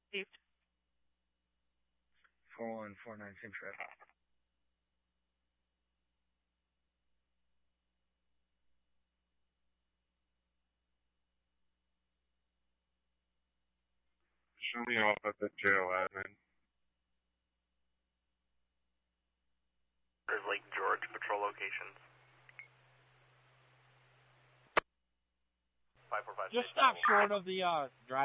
Received. 4149, same trip. Show me off at the jail admin. There's Lake George patrol locations. 545. Just stop short of the drive.